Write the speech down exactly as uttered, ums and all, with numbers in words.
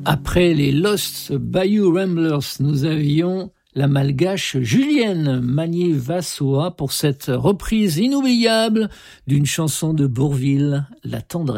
Après les Lost Bayou Ramblers, nous avions la malgache Julienne Magnier-Vassoa pour cette reprise inoubliable d'une chanson de Bourvil, La Tendresse.